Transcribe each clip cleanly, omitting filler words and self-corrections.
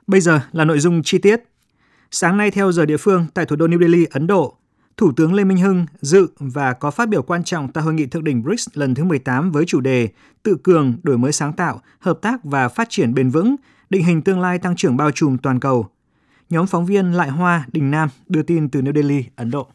Bây giờ là nội dung chi tiết. Sáng nay theo giờ địa phương tại thủ đô New Delhi, Ấn Độ, Thủ tướng Lê Minh Hưng dự và có phát biểu quan trọng tại hội nghị thượng đỉnh BRICS lần thứ 18 với chủ đề Tự cường, đổi mới sáng tạo, hợp tác và phát triển bền vững, định hình tương lai tăng trưởng bao trùm toàn cầu. Nhóm phóng viên Lại Hoa, Đình Nam đưa tin từ New Delhi, Ấn Độ.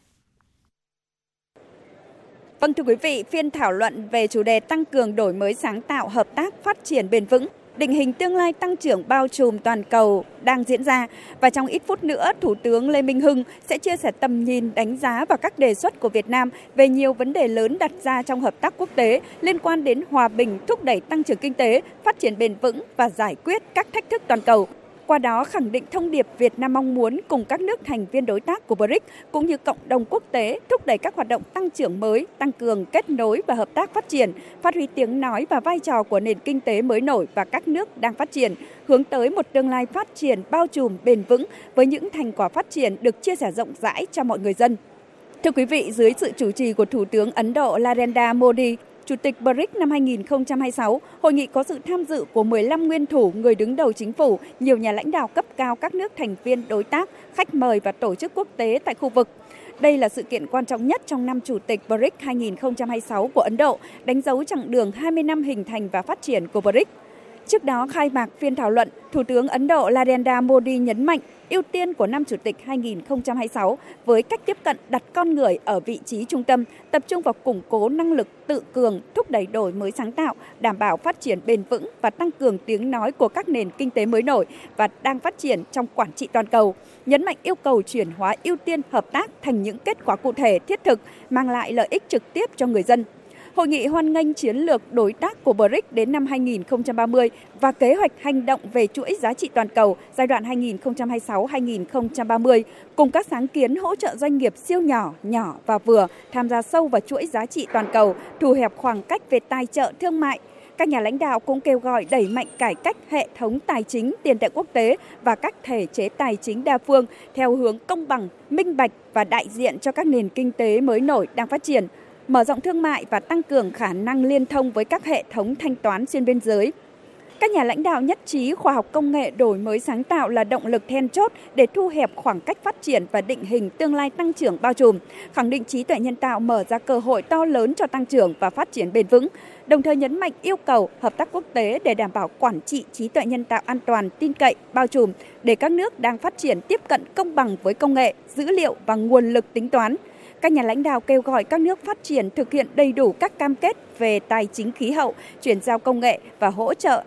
Vâng, thưa quý vị, phiên thảo luận về chủ đề tăng cường đổi mới sáng tạo, hợp tác, phát triển bền vững, định hình tương lai tăng trưởng bao trùm toàn cầu đang diễn ra. Và trong ít phút nữa, Thủ tướng Lê Minh Hưng sẽ chia sẻ tầm nhìn, đánh giá và các đề xuất của Việt Nam về nhiều vấn đề lớn đặt ra trong hợp tác quốc tế liên quan đến hòa bình, thúc đẩy tăng trưởng kinh tế, phát triển bền vững và giải quyết các thách thức toàn cầu. Qua đó khẳng định thông điệp Việt Nam mong muốn cùng các nước thành viên đối tác của BRICS cũng như cộng đồng quốc tế thúc đẩy các hoạt động tăng trưởng mới, tăng cường kết nối và hợp tác phát triển, phát huy tiếng nói và vai trò của nền kinh tế mới nổi và các nước đang phát triển, hướng tới một tương lai phát triển bao trùm bền vững với những thành quả phát triển được chia sẻ rộng rãi cho mọi người dân. Thưa quý vị, dưới sự chủ trì của Thủ tướng Ấn Độ Narendra Modi, Chủ tịch BRICS năm 2026, hội nghị có sự tham dự của 15 nguyên thủ, người đứng đầu chính phủ, nhiều nhà lãnh đạo cấp cao các nước thành viên đối tác, khách mời và tổ chức quốc tế tại khu vực. Đây là sự kiện quan trọng nhất trong năm Chủ tịch BRICS 2026 của Ấn Độ, đánh dấu chặng đường 20 năm hình thành và phát triển của BRICS. Trước đó khai mạc phiên thảo luận, Thủ tướng Ấn Độ Narendra Modi nhấn mạnh ưu tiên của năm Chủ tịch 2026 với cách tiếp cận đặt con người ở vị trí trung tâm, tập trung vào củng cố năng lực tự cường, thúc đẩy đổi mới sáng tạo, đảm bảo phát triển bền vững và tăng cường tiếng nói của các nền kinh tế mới nổi và đang phát triển trong quản trị toàn cầu. Nhấn mạnh yêu cầu chuyển hóa ưu tiên hợp tác thành những kết quả cụ thể thiết thực, mang lại lợi ích trực tiếp cho người dân. Hội nghị hoan nghênh chiến lược đối tác của BRICS đến năm 2030 và kế hoạch hành động về chuỗi giá trị toàn cầu giai đoạn 2026-2030 cùng các sáng kiến hỗ trợ doanh nghiệp siêu nhỏ, nhỏ và vừa tham gia sâu vào chuỗi giá trị toàn cầu, thu hẹp khoảng cách về tài trợ thương mại. Các nhà lãnh đạo cũng kêu gọi đẩy mạnh cải cách hệ thống tài chính tiền tệ quốc tế và các thể chế tài chính đa phương theo hướng công bằng, minh bạch và đại diện cho các nền kinh tế mới nổi đang phát triển, mở rộng thương mại và tăng cường khả năng liên thông với các hệ thống thanh toán xuyên biên giới. Các nhà lãnh đạo nhất trí khoa học công nghệ đổi mới sáng tạo là động lực then chốt để thu hẹp khoảng cách phát triển và định hình tương lai tăng trưởng bao trùm, khẳng định trí tuệ nhân tạo mở ra cơ hội to lớn cho tăng trưởng và phát triển bền vững, đồng thời nhấn mạnh yêu cầu hợp tác quốc tế để đảm bảo quản trị trí tuệ nhân tạo an toàn, tin cậy, bao trùm để các nước đang phát triển tiếp cận công bằng với công nghệ, dữ liệu và nguồn lực tính toán. Các nhà lãnh đạo kêu gọi các nước phát triển thực hiện đầy đủ các cam kết về tài chính khí hậu, chuyển giao công nghệ và hỗ trợ